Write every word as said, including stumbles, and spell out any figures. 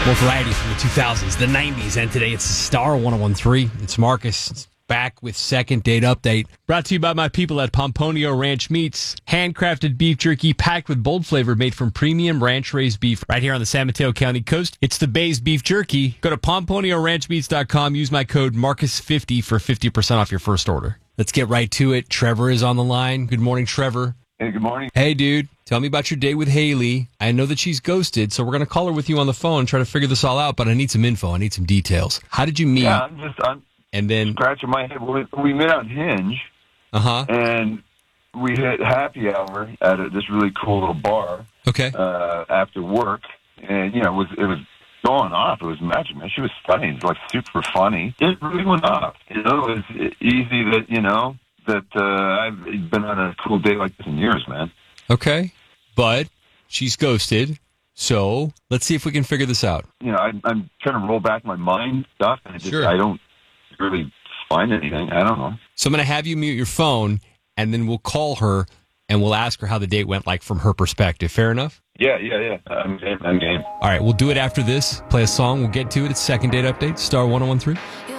More variety from the two thousands, the nineties, and today it's Star one oh one three. It's Marcus back with second date update. Brought to you by my people at Pomponio Ranch Meats. Handcrafted beef jerky packed with bold flavor made from premium ranch-raised beef right here on the San Mateo County coast. It's the Bay's Beef Jerky. Go to pomponio ranch meats dot com. Use my code Marcus fifty for fifty percent off your first order. Let's get right to it. Trevor is on the line. Good morning, Trevor. Hey, good morning. Hey, dude. Tell me about your date with Haley. I know that she's ghosted, so we're going to call her with you on the phone and try to figure this all out, but I need some info. I need some details. How did you meet? Yeah, I'm just I'm and then scratching my head. We, we met on Hinge, uh-huh. and we hit happy hour at a, this really cool little bar Okay. uh, after work. And, you know, it was, it was going off. It was magic, man. She was funny. It was, like, super funny. It really went off. You know, it was easy that, you know, that uh, I've been on a cool date like this in years, man. Okay. But she's ghosted, so let's see if we can figure this out. You know, I, I'm trying to roll back my mind stuff, and I just, Sure. I don't really find anything. I don't know. So I'm going to have you mute your phone, and then we'll call her, and we'll ask her how the date went, like, from her perspective. Fair enough? Yeah, yeah, yeah. I'm game. I'm game. All right, we'll do it after this. Play a song. We'll get to it. It's second date update, Star one oh one three.